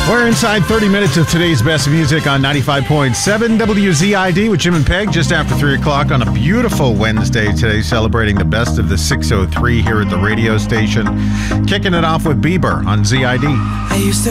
We're inside 30 minutes of today's best music on 95.7 WZID with Jim and Peg just after 3 o'clock on a beautiful Wednesday today, celebrating the best of the 603 here at the radio station. Kicking it off with Bieber on ZID. I used to